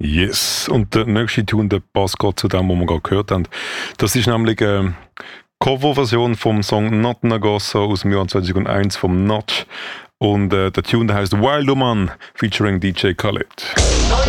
Yes. Und der nächste Tune, der passt gerade zu dem, was wir gerade gehört haben. Das ist nämlich eine Coverversion vom Song Not Nagosa aus dem Jahr 2001 vom Notch. Und der Tune, der heißt Wild Woman featuring DJ Khaled.